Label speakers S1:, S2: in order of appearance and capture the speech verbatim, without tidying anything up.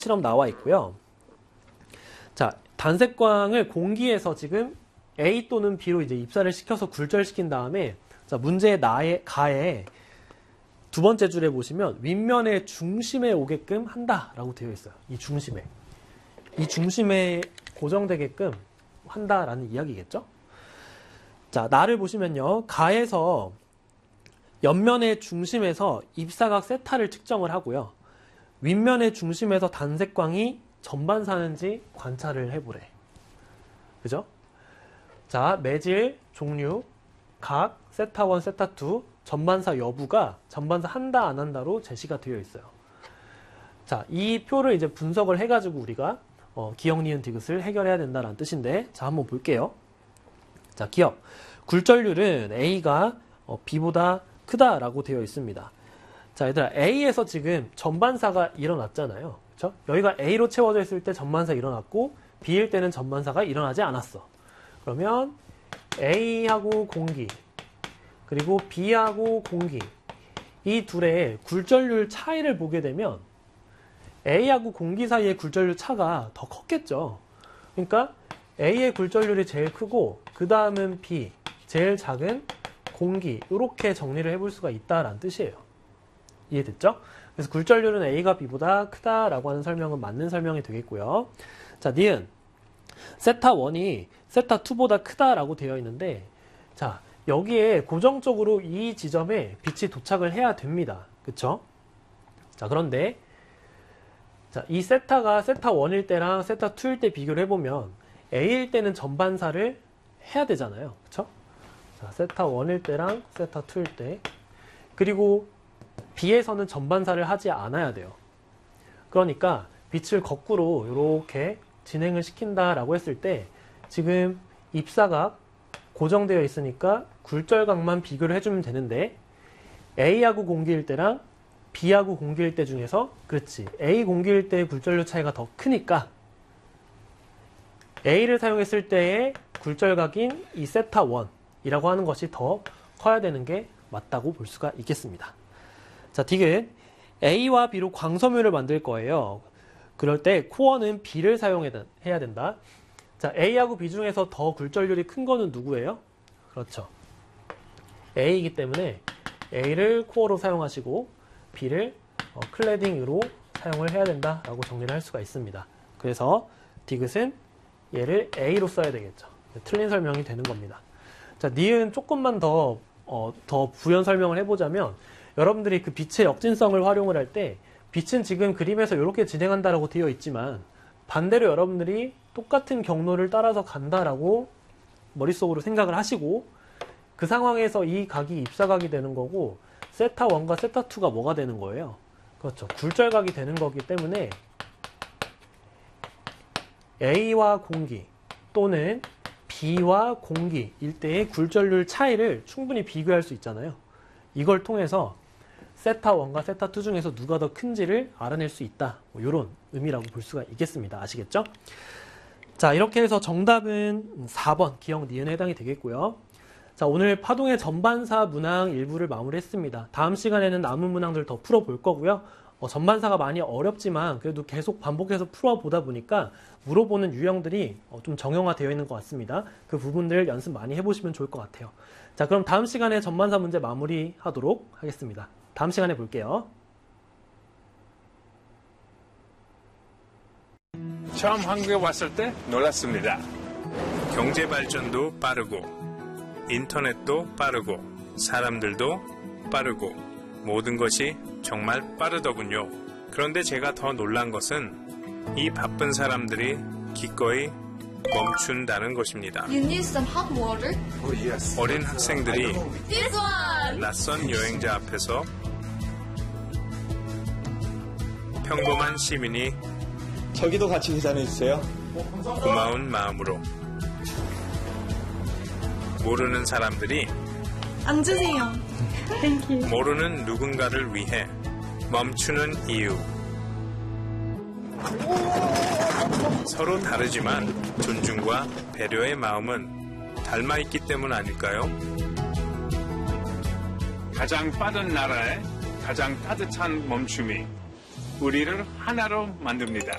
S1: 실험 나와 있고요. 자, 단색광을 공기에서 지금 A 또는 B로 이제 입사를 시켜서 굴절시킨 다음에, 자, 문제의 나의 가에 두 번째 줄에 보시면 윗면의 중심에 오게끔 한다라고 되어 있어요. 이 중심에. 이 중심에 고정되게끔 한다라는 이야기겠죠? 자, 나를 보시면요. 가에서 옆면의 중심에서 입사각 세타를 측정을 하고요. 윗면의 중심에서 단색광이 전반사는지 관찰을 해보래. 그죠? 자, 매질, 종류, 각, 세타 일, 세타 이, 전반사 여부가 전반사 한다, 안 한다로 제시가 되어 있어요. 자, 이 표를 이제 분석을 해가지고 우리가 어, 기억, 니은, 디귿을 해결해야 된다는 뜻인데, 자, 한번 볼게요. 자, 기억. 굴절률은 A가 어, B보다 크다라고 되어 있습니다. 자, 얘들아, A에서 지금 전반사가 일어났잖아요. 그쵸? 여기가 A로 채워져 있을 때 전반사 일어났고, B일 때는 전반사가 일어나지 않았어. 그러면 A하고 공기, 그리고 B하고 공기, 이 둘의 굴절률 차이를 보게 되면 A하고 공기 사이의 굴절률 차가 더 컸겠죠. 그러니까 A의 굴절률이 제일 크고 그 다음은 B, 제일 작은 공기, 이렇게 정리를 해볼 수가 있다라는 뜻이에요. 이해됐죠? 그래서 굴절률은 A가 B보다 크다라고 하는 설명은 맞는 설명이 되겠고요. 자, 니은. 세타 일이 세타 이보다 크다라고 되어 있는데, 자, 여기에 고정적으로 이 지점에 빛이 도착을 해야 됩니다. 그쵸? 자, 그런데 자, 이 세타가 세타 일일 때랑 세타 이일 때 비교를 해보면 A일 때는 전반사를 해야 되잖아요. 그쵸? 자, 세타 일일 때랑 세타 이일 때, 그리고 B에서는 전반사를 하지 않아야 돼요. 그러니까 빛을 거꾸로 이렇게 진행을 시킨다라고 했을 때 지금 입사각 고정되어 있으니까 굴절각만 비교를 해주면 되는데, A하고 공기일 때랑 B하고 공기일 때 중에서, 그렇지, A 공기일 때의 굴절률 차이가 더 크니까 A를 사용했을 때의 굴절각인 이 세타 일이라고 하는 것이 더 커야 되는 게 맞다고 볼 수가 있겠습니다. 자, 디귿. A와 B로 광섬유를 만들 거예요. 그럴 때 코어는 B를 사용해야 된다. 자, A하고 B 중에서 더 굴절률이 큰 거는 누구예요? 그렇죠. A이기 때문에 A를 코어로 사용하시고 B를 어, 클래딩으로 사용을 해야 된다라고 정리를 할 수가 있습니다. 그래서 디귿은 얘를 A로 써야 되겠죠. 틀린 설명이 되는 겁니다. 자, 니은 조금만 더, 어, 더 부연 설명을 해보자면, 여러분들이 그 빛의 역진성을 활용을 할 때 빛은 지금 그림에서 이렇게 진행한다라고 되어 있지만, 반대로 여러분들이 똑같은 경로를 따라서 간다라고 머릿속으로 생각을 하시고, 그 상황에서 이 각이 입사각이 되는 거고 세타 일과 세타 이가 뭐가 되는 거예요? 그렇죠. 굴절각이 되는 거기 때문에 A와 공기 또는 B와 공기일 때의 굴절률 차이를 충분히 비교할 수 있잖아요. 이걸 통해서 세타 일과 세타 이 중에서 누가 더 큰지를 알아낼 수 있다. 뭐 이런 의미라고 볼 수가 있겠습니다. 아시겠죠? 자, 이렇게 해서 정답은 사 번 기억, 니은에 해당이 되겠고요. 자, 오늘 파동의 전반사 문항 일부를 마무리했습니다. 다음 시간에는 남은 문항들 더 풀어볼 거고요. 어, 전반사가 많이 어렵지만 그래도 계속 반복해서 풀어보다 보니까 물어보는 유형들이 어, 좀 정형화되어 있는 것 같습니다. 그 부분들 연습 많이 해보시면 좋을 것 같아요. 자, 그럼 다음 시간에 전반사 문제 마무리하도록 하겠습니다. 다음 시간에 볼게요.
S2: 처음 한국에 왔을 때 놀랐습니다.
S3: 경제 발전도 빠르고 인터넷도 빠르고 사람들도 빠르고 모든 것이 정말 빠르더군요. 그런데 제가 더 놀란 것은 이 바쁜 사람들이 기꺼이 멈춘다는 것입니다.
S4: You need some hot water?
S2: Oh, yes.
S3: 어린 학생들이
S4: This one!
S3: 낯선 여행자 앞에서 평범한 시민이
S5: 저기도 같이 계산해주세요.
S3: 고마운 마음으로 모르는 사람들이
S4: 앉으세요. Thank you.
S3: 모르는 누군가를 위해 멈추는 이유. 서로 다르지만 존중과 배려의 마음은 닮아있기 때문 아닐까요?
S2: 가장 빠른 나라의 가장 따뜻한 멈춤이 우리를 하나로 만듭니다.